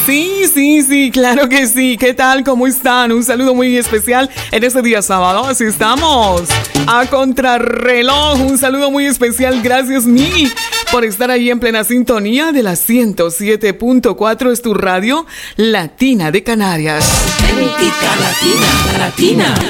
Sí, claro que sí. ¿Qué tal? ¿Cómo están? Un saludo muy especial en este día sábado. Así estamos. A contrarreloj. Un saludo muy especial. Gracias, Mi, por estar ahí en plena sintonía de la 107.4. Es tu radio Latina de Canarias. Auténtica Latina.